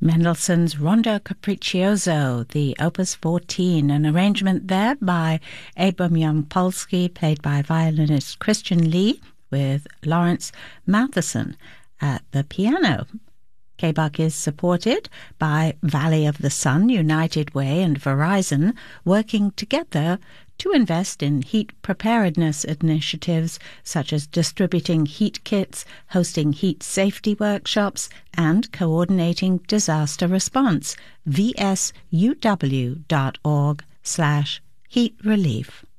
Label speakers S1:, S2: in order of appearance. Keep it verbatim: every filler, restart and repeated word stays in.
S1: Mendelssohn's Rondo Capriccioso, the Opus fourteen, an arrangement there by Abram Yampolsky, played by violinist Christian Lee, with Lawrence Matheson at the piano. K B U C is supported by Valley of the Sun, United Way and Verizon, working together to invest in heat preparedness initiatives such as distributing heat kits, hosting heat safety workshops, and coordinating disaster response. V S U W dot org slash heat relief.